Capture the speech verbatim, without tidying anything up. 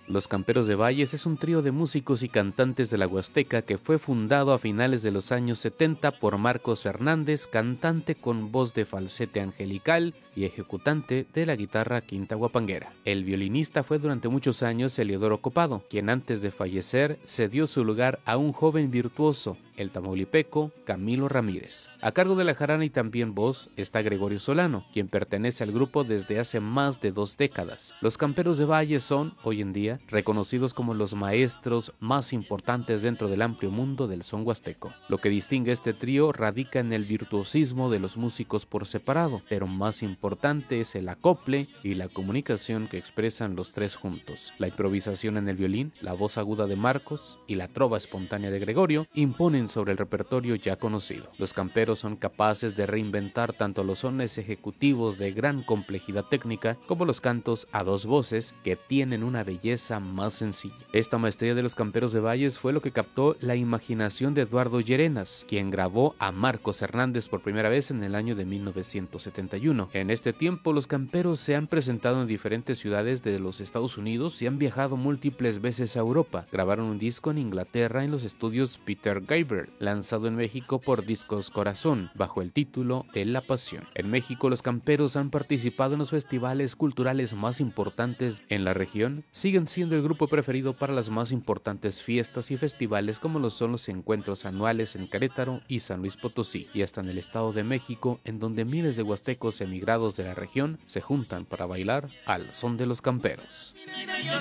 Los Camperos de Valles es un trío de músicos y cantantes de la Huasteca que fue fundado a finales de los años setenta por Marcos Hernández, cantante con voz de falsete angelical y ejecutante de la guitarra quinta guapanguera. El violinista fue durante muchos años Eliodoro Copado, quien antes de fallecer cedió su lugar a un joven virtuoso, el tamaulipeco Camilo Ramírez. A cargo de la jarana y también voz está Gregorio Solano, quien pertenece al grupo desde hace más de dos décadas. Los Camperos de Valles son, hoy en día, reconocidos como los maestros más importantes dentro del amplio mundo del son huasteco. Lo que distingue a este trío radica en el virtuosismo de los músicos por separado, pero más importante es el acople y la comunicación que expresan los tres juntos. La improvisación en el violín, la voz aguda de Marcos y la trova espontánea de Gregorio imponen sobre el repertorio ya conocido. Los Camperos son capaces de reinventar tanto los sones ejecutivos de gran complejidad técnica como los cantos a dos voces que tienen una belleza más sencilla. Esta maestría de los Camperos de Valles fue lo que captó la imaginación de Eduardo Llerenas, quien grabó a Marcos Hernández por primera vez en el año de mil novecientos setenta y uno. En este tiempo, los Camperos se han presentado en diferentes ciudades de los Estados Unidos y han viajado múltiples veces a Europa. Grabaron un disco en Inglaterra en los estudios Peter Gabriel, lanzado en México por Discos Corazón, bajo el título de La Pasión. En México, los Camperos han participado en los festivales culturales más importantes en la región, siguen siendo el grupo preferido para las más importantes fiestas y festivales como lo son los encuentros anuales en Querétaro y San Luis Potosí, y hasta en el Estado de México, en donde miles de huastecos emigrados de la región se juntan para bailar al son de los Camperos.